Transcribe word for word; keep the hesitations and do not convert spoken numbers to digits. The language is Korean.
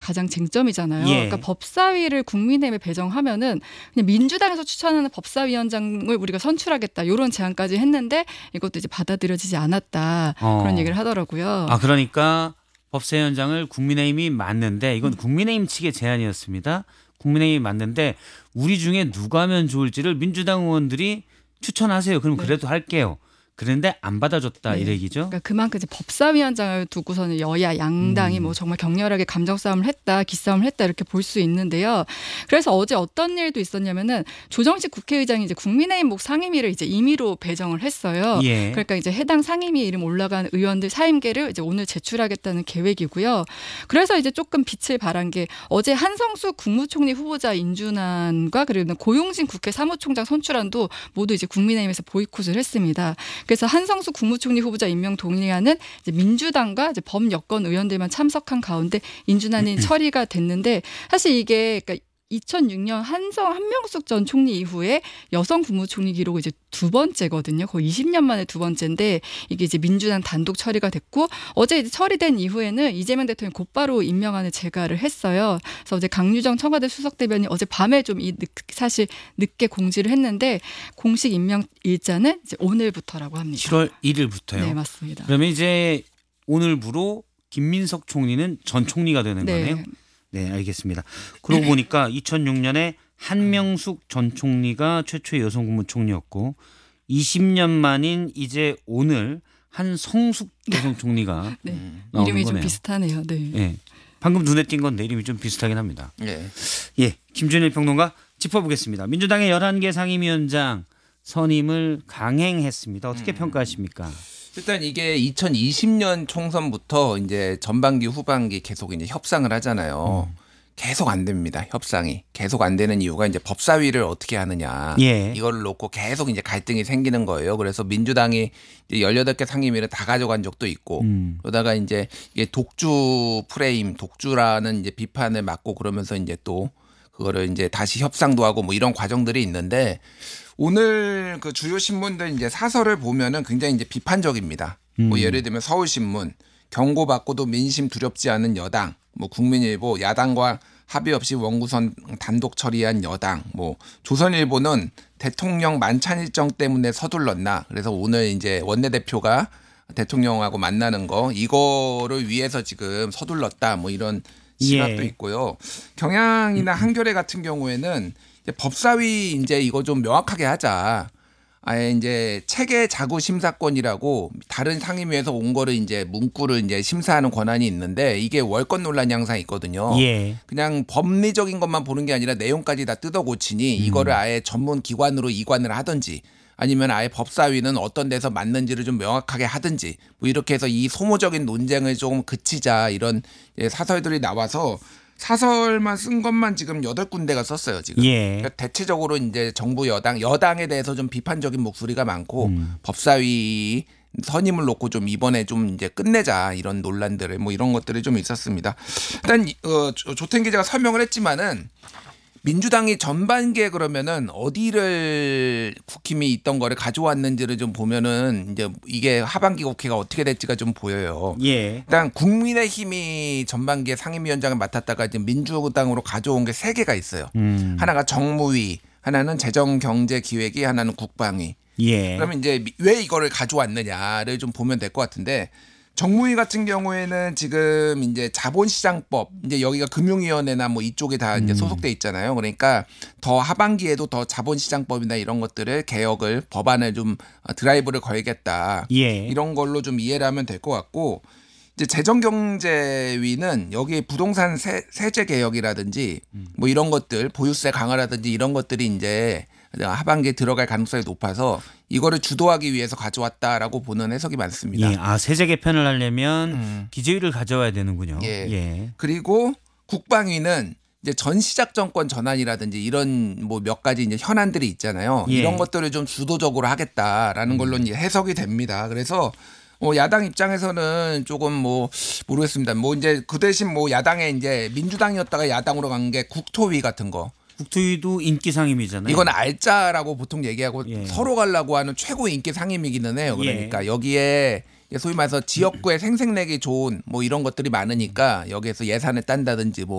가장 쟁점이잖아요. 예. 그러니까 법사위를 국민의힘에 배정하면은 그냥 민주당에서 추천하는 법사위원장을 우리가 선출하겠다 이런 제안까지 했는데 이것도 이제 받아들여지지 않았다 어. 그런 얘기를 하더라고요. 아 그러니까 법사위원장을 국민의힘이 맞는데 이건 국민의힘 측의 제안이었습니다. 국민의힘이 맞는데 우리 중에 누가 하면 좋을지를 민주당 의원들이 추천하세요. 그럼 네. 그래도 할게요. 그런데 안 받아줬다 네. 이 얘기죠. 그러니까 그만큼 이제 법사위원장을 두고서는 여야 양당이 음. 뭐 정말 격렬하게 감정 싸움을 했다, 기싸움을 했다 이렇게 볼 수 있는데요. 그래서 어제 어떤 일도 있었냐면은 조정식 국회의장이 이제 국민의힘 목 상임위를 이제 임의로 배정을 했어요. 예. 그러니까 이제 해당 상임위 이름 올라간 의원들 사임계를 이제 오늘 제출하겠다는 계획이고요. 그래서 이제 조금 빛을 발한 게 어제 한성수 국무총리 후보자 인준안과 그리고 고용진 국회 사무총장 선출안도 모두 이제 국민의힘에서 보이콧을 했습니다. 그래서 한성수 국무총리 후보자 임명 동의안은 이제 민주당과 이제 범여권 의원들만 참석한 가운데 인준안이 처리가 됐는데 사실 이게 그러니까 이천육 년 한성 한명숙 전 총리 이후에 여성 국무총리 기록은 이제 두 번째거든요. 거의 이십 년 만에 두 번째인데 이게 이제 민주당 단독 처리가 됐고 어제 이제 처리된 이후에는 이재명 대통령이 곧바로 임명안을 제가를 했어요. 그래서 어제 강유정 청와대 수석 대변인 어제 밤에 좀 이 사실 늦게 공지를 했는데 공식 임명 일자는 이제 오늘부터라고 합니다. 칠월 일일부터요. 네, 맞습니다. 그러면 이제 오늘부로 김민석 총리는 전 총리가 되는 네. 거네요. 네, 알겠습니다. 그러고 보니까 이천육 년에 한명숙 전 총리가 최초의 여성 국무총리였고 이십 년 만인 이제 오늘 한성숙 여성 총리가 네. 나오는 이름이 거네요. 좀 비슷하네요. 네. 네. 방금 눈에 띈 건데 이름이 좀 비슷하긴 합니다. 예. 예, 김준일 평론가 짚어보겠습니다. 민주당의 열한 개 상임위원장 선임을 강행했습니다. 어떻게 음. 평가하십니까? 일단 이게 이천이십 년 총선부터 이제 전반기 후반기 계속 이제 협상을 하잖아요. 음. 계속 안 됩니다. 협상이. 계속 안 되는 이유가 이제 법사위를 어떻게 하느냐. 예. 이걸 놓고 계속 이제 갈등이 생기는 거예요. 그래서 민주당이 이제 열여덟 개 상임위를 다 가져간 적도 있고 음. 그러다가 이제 이게 독주 프레임, 독주라는 이제 비판을 맞고 그러면서 이제 또 그거를 이제 다시 협상도 하고 뭐 이런 과정들이 있는데 오늘 그 주요 신문들 이제 사설을 보면은 굉장히 이제 비판적입니다. 음. 뭐 예를 들면 서울신문 경고받고도 민심 두렵지 않은 여당, 뭐 국민일보 야당과 합의 없이 원구성 단독 처리한 여당, 뭐 조선일보는 대통령 만찬 일정 때문에 서둘렀나. 그래서 오늘 이제 원내대표가 대통령하고 만나는 거 이거를 위해서 지금 서둘렀다. 뭐 이런 시각도 예. 있고요. 경향이나 한겨레 같은 경우에는 이제 법사위 이제 이거 좀 명확하게 하자. 아예 이제 체계 자구 심사권이라고 다른 상임위에서 온 거를 이제 문구를 이제 심사하는 권한이 있는데 이게 월권 논란이 항상 있거든요. 예. 그냥 법리적인 것만 보는 게 아니라 내용까지 다 뜯어 고치니 음. 이거를 아예 전문 기관으로 이관을 하든지 아니면 아예 법사위는 어떤 데서 맞는지를 좀 명확하게 하든지 뭐 이렇게 해서 이 소모적인 논쟁을 좀 그치자 이런 사설들이 나와서 사설만 쓴 것만 지금 여덟 군데가 썼어요, 지금. 예. 그러니까 대체적으로 이제 정부 여당, 여당에 대해서 좀 비판적인 목소리가 많고 음. 법사위 선임을 놓고 좀 이번에 좀 이제 끝내자 이런 논란들을 뭐 이런 것들이 좀 있었습니다. 일단 어, 조태인 기자가 설명을 했지만은 민주당이 전반기에 그러면은 어디를 국힘이 있던 거를 가져왔는지를 좀 보면은 이제 이게 하반기 국회가 어떻게 될지가 좀 보여요. 예. 일단 국민의힘이 전반기에 상임위원장을 맡았다가 이제 민주당으로 가져온 게 세 개가 있어요. 음. 하나가 정무위, 하나는 재정경제기획위, 하나는 국방위. 예. 그러면 이제 왜 이거를 가져왔느냐를 좀 보면 될 것 같은데 정무위 같은 경우에는 지금 이제 자본시장법 이제 여기가 금융위원회나 뭐 이쪽에 다 이제 소속돼 있잖아요. 그러니까 더 하반기에도 더 자본시장법이나 이런 것들을 개혁을 법안을 좀 드라이브를 걸겠다. 예. 이런 걸로 좀 이해를 하면 될 것 같고 이제 재정경제위는 여기 부동산 세, 세제 개혁이라든지 뭐 이런 것들 보유세 강화라든지 이런 것들이 이제 하반기에 들어갈 가능성이 높아서 이거를 주도하기 위해서 가져왔다라고 보는 해석이 많습니다. 예. 아 세제 개편을 하려면 음. 기재위를 가져와야 되는군요. 예. 예. 그리고 국방위는 이제 전시작 정권 전환이라든지 이런 뭐 몇 가지 이제 현안들이 있잖아요. 예. 이런 것들을 좀 주도적으로 하겠다라는 걸로 이제 해석이 됩니다. 그래서 뭐 야당 입장에서는 조금 뭐 모르겠습니다. 뭐 이제 그 대신 뭐 야당에 이제 민주당이었다가 야당으로 간 게 국토위 같은 거. 국토위도 인기 상임이잖아요. 이건 알짜라고 보통 얘기하고 예. 서로 가려고 하는 최고 인기 상임이기는 해요. 그러니까 예. 여기에 소위 말해서 지역구에 생색내기 좋은 뭐 이런 것들이 많으니까 여기에서 예산을 딴다든지 뭐